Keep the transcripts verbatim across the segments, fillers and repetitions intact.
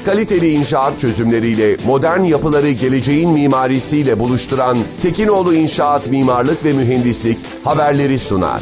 Kaliteli inşaat çözümleriyle modern yapıları geleceğin mimarisiyle buluşturan Tekinoğlu İnşaat Mimarlık ve Mühendislik haberleri sunar.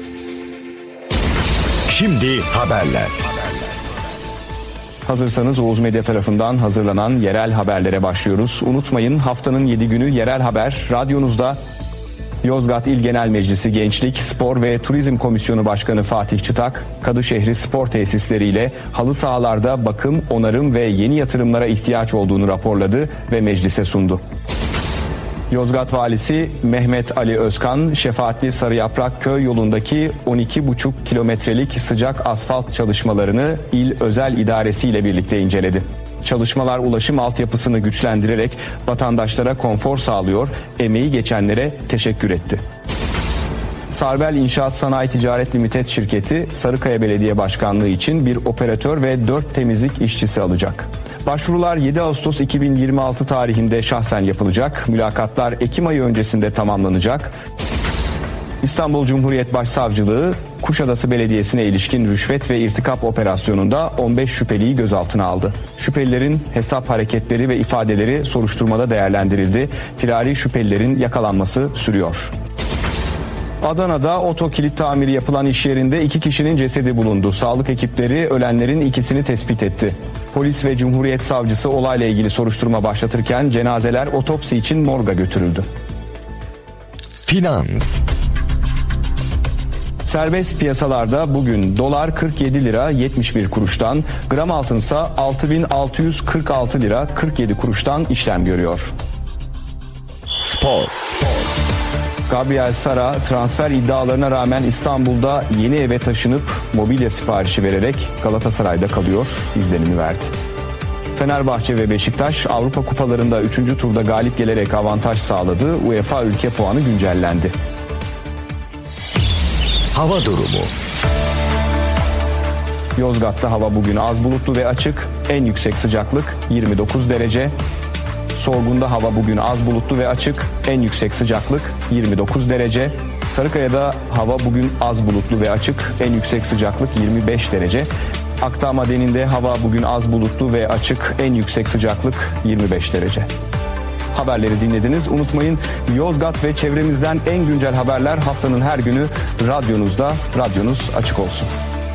Şimdi haberler. Hazırsanız Oğuz Medya tarafından hazırlanan yerel haberlere başlıyoruz. Unutmayın, haftanın yedi günü yerel haber radyonuzda. Yozgat İl Genel Meclisi Gençlik, Spor ve Turizm Komisyonu Başkanı Fatih Çıtak, Kadışehri spor tesisleriyle halı sahalarda bakım, onarım ve yeni yatırımlara ihtiyaç olduğunu raporladı ve meclise sundu. Yozgat Valisi Mehmet Ali Özkan, Şefaatli Sarıyaprak Köy yolundaki on iki buçuk kilometrelik sıcak asfalt çalışmalarını il özel idaresi ile birlikte inceledi. Çalışmalar ulaşım altyapısını güçlendirerek vatandaşlara konfor sağlıyor, emeği geçenlere teşekkür etti. Sarbel İnşaat Sanayi Ticaret Limited şirketi Sarıkaya Belediye Başkanlığı için bir operatör ve dört temizlik işçisi alacak. Başvurular yedi Ağustos iki bin yirmi altı tarihinde şahsen yapılacak. Mülakatlar Ekim ayı öncesinde tamamlanacak. İstanbul Cumhuriyet Başsavcılığı Kuşadası Belediyesi'ne ilişkin rüşvet ve irtikap operasyonunda on beş şüpheliyi gözaltına aldı. Şüphelilerin hesap hareketleri ve ifadeleri soruşturmada değerlendirildi. Firari şüphelilerin yakalanması sürüyor. Adana'da otokilit tamiri yapılan iş yerinde iki kişinin cesedi bulundu. Sağlık ekipleri ölenlerin ikisini tespit etti. Polis ve Cumhuriyet Savcısı olayla ilgili soruşturma başlatırken cenazeler otopsi için morga götürüldü. Finans. Serbest piyasalarda bugün dolar kırk yedi lira yetmiş bir kuruştan, gram altınsa altı bin altı yüz kırk altı lira kırk yedi kuruştan işlem görüyor. Spor. Gabriel Sara transfer iddialarına rağmen İstanbul'da yeni eve taşınıp mobilya siparişi vererek Galatasaray'da kalıyor, izlenimi verdi. Fenerbahçe ve Beşiktaş Avrupa Kupalarında üçüncü turda galip gelerek avantaj sağladı. UEFA ülke puanı güncellendi. Hava durumu. Yozgat'ta hava bugün az bulutlu ve açık. En yüksek sıcaklık yirmi dokuz derece. Sorgun'da hava bugün az bulutlu ve açık. En yüksek sıcaklık yirmi dokuz derece. Sarıkaya'da hava bugün az bulutlu ve açık. En yüksek sıcaklık yirmi beş derece. Akdağ Madeni'nde hava bugün az bulutlu ve açık. En yüksek sıcaklık yirmi beş derece. Haberleri dinlediniz. Unutmayın, Yozgat ve çevremizden en güncel haberler haftanın her günü radyonuzda. Radyonuz açık olsun.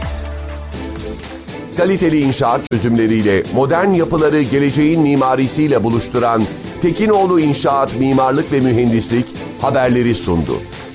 Kaliteli inşaat çözümleriyle modern yapıları geleceğin mimarisiyle buluşturan Tekinoğlu İnşaat Mimarlık ve Mühendislik haberleri sundu.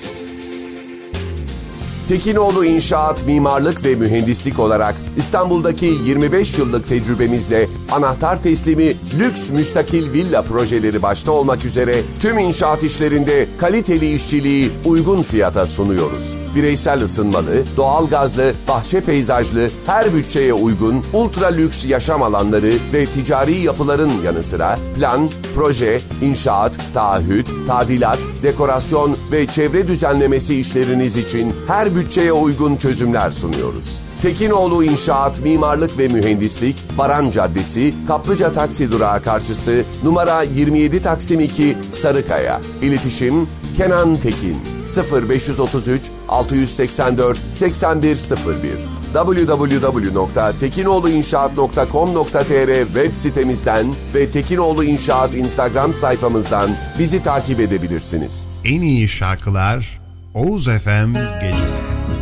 Tekinoğlu İnşaat Mimarlık ve Mühendislik olarak İstanbul'daki yirmi beş yıllık tecrübemizle anahtar teslimi lüks müstakil villa projeleri başta olmak üzere tüm inşaat işlerinde kaliteli işçiliği uygun fiyata sunuyoruz. Bireysel ısınmalı, doğalgazlı, bahçe peyzajlı, her bütçeye uygun ultra lüks yaşam alanları ve ticari yapıların yanı sıra plan, proje, inşaat, taahhüt, tadilat, dekorasyon ve çevre düzenlemesi işleriniz için her bütçeye uygun çözümler sunuyoruz. Tekinoğlu İnşaat Mimarlık ve Mühendislik, Baran Caddesi, Kaplıca Taksi Durağı karşısı, numara yirmi yedi Taksim iki, Sarıkaya. İletişim Kenan Tekin sıfır beş otuz üç altı seksen dört seksen bir sıfır bir double-u double-u double-u nokta tekinoğluinşaat nokta com nokta tr web sitemizden ve Tekinoğlu İnşaat Instagram sayfamızdan bizi takip edebilirsiniz. En iyi şarkılar Oğuz F M Geceleri.